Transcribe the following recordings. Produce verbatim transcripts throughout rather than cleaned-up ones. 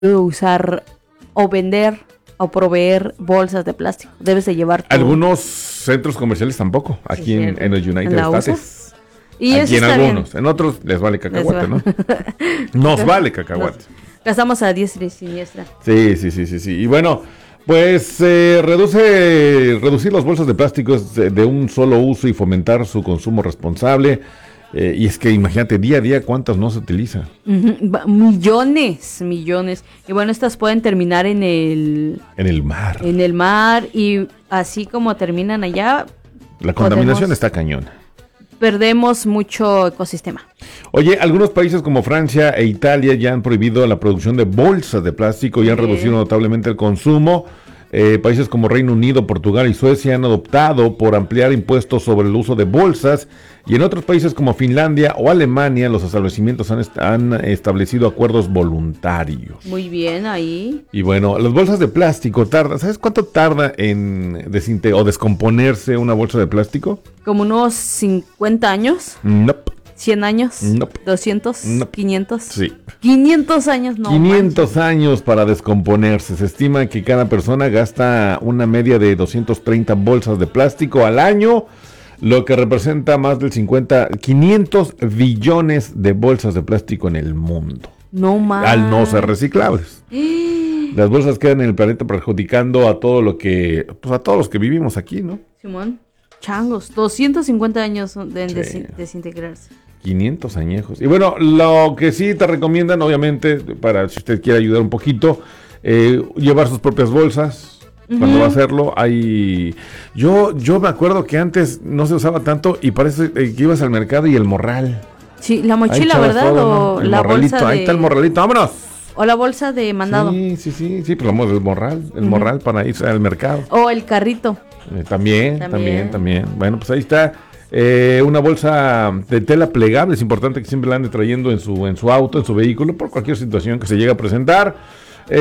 usar o vender o proveer bolsas de plástico. Debes de llevar tu... Algunos centros comerciales tampoco, aquí Sí, en, en los United ¿En la States. usas? Y eso Aquí en está algunos, bien. en otros les vale cacahuate, Les ¿no? va- Nos vale cacahuate. Nos- Gastamos a diestra y siniestra. Sí, sí, sí, sí, sí. Y bueno, pues eh, reduce, reducir las bolsas de plástico de, de un solo uso y fomentar su consumo responsable. Eh, y es que imagínate, día a día, ¿cuántas no se utilizan? Ujú, va- Millones, millones. Y bueno, estas pueden terminar en el, En el mar. en el mar y así como terminan allá, La contaminación podemos- está cañona. perdemos mucho ecosistema. Oye, algunos países como Francia e Italia ya han prohibido la producción de bolsas de plástico y han Sí. reducido notablemente el consumo. Eh, países como Reino Unido, Portugal y Suecia han adoptado por ampliar impuestos sobre el uso de bolsas, y en otros países como Finlandia o Alemania los establecimientos han, est- han establecido acuerdos voluntarios. Muy bien, ahí. Y bueno, las bolsas de plástico tardan, ¿sabes cuánto tarda en desinte o descomponerse una bolsa de plástico? Como unos cincuenta años, Nope. cien años, Nope. doscientos, Nope. quinientos. Sí. quinientos años, no. quinientos años para descomponerse. Se estima que cada persona gasta una media de doscientas treinta bolsas de plástico al año, lo que representa más del cincuenta, quinientos billones de bolsas de plástico en el mundo, No más. al no ser reciclables. Las bolsas quedan en el planeta perjudicando a todo lo que, pues a todos los que vivimos aquí, ¿no? Simón, changos, doscientos cincuenta años de Sí. desi- desintegrarse. quinientos añejos. Y bueno, lo que sí te recomiendan, obviamente, para si usted quiere ayudar un poquito, eh, llevar sus propias bolsas. Cuando va a hacerlo, hay... Yo, yo me acuerdo que antes no se usaba tanto y parece eh, que ibas al mercado y el morral. Sí, la Ahí mochila, echabas ¿verdad? todo, ¿no? O El la morralito, bolsa de... ahí está el morralito, ¡vámonos! O la bolsa de mandado. Sí, sí, sí, sí, pero vamos, el morral, el morral para ir al mercado. O el carrito. Eh, también, También. también, también. Bueno, pues ahí está. Eh, una bolsa de tela plegable. Es importante que siempre la ande trayendo en su, en su auto, en su vehículo, por cualquier situación que se llegue a presentar.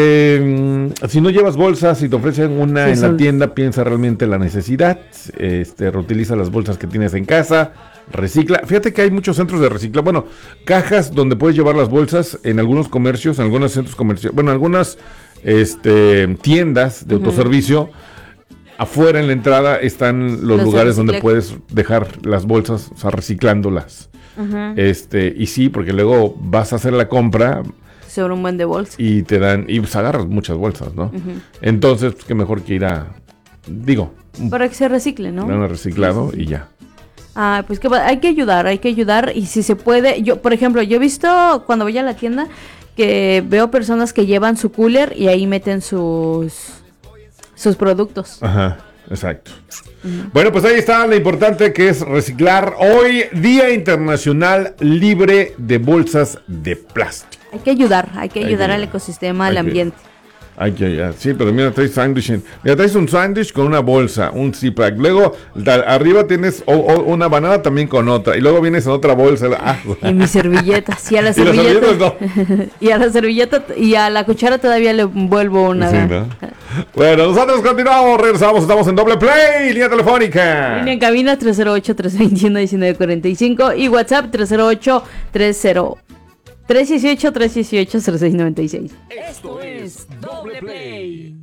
Eh, si no llevas bolsas y te ofrecen una Sí, en la son- tienda, piensa realmente en la necesidad. Este, reutiliza las bolsas que tienes en casa. Recicla. Fíjate que hay muchos centros de recicla. Bueno, cajas donde puedes llevar las bolsas en algunos comercios, en algunos centros comerciales. Bueno, algunas este, tiendas de autoservicio. Afuera en la entrada están los, Los de lugares donde reciclaje. puedes dejar las bolsas, o sea, reciclándolas. Ajá. Este, y sí, porque luego vas a hacer la compra Sobre un buen de bolsa. y te dan, y pues agarras muchas bolsas, ¿no? Entonces, pues qué mejor que ir a, digo, un Para que se recicle, ¿no? plano reciclado Sí, sí, sí. y ya. Ah, pues que va- hay que ayudar, hay que ayudar. Y si se puede, yo, por ejemplo, yo he visto cuando voy a la tienda que veo personas que llevan su cooler y ahí meten sus sus productos. Ajá, exacto. Bueno, pues ahí está lo importante que es reciclar. Hoy, Día Internacional Libre de Bolsas de Plástico. Hay que ayudar, hay que Hay que ayudar al ayudar. ecosistema, Hay al que- ambiente. Ay, que ya. Sí, pero mira, traes sándwich. en- Mira, traes un sándwich con una bolsa, un zip-pack. Luego, da- arriba tienes o- o una banana también con otra. Y luego vienes en otra bolsa. Ah, Y mis servilletas, y a la Y las servilleta. servilletas y a la servilleta y a la cuchara todavía le envuelvo una. sí, ¿no? Bueno, nosotros continuamos, regresamos, estamos en doble play, línea telefónica. Línea en cabina tres cero ocho, tres dos uno, uno nueve cuatro cinco y WhatsApp tres cero ocho, tres cero tres uno ocho, tres uno ocho, cero seis nueve seis. Esto es Doble Play.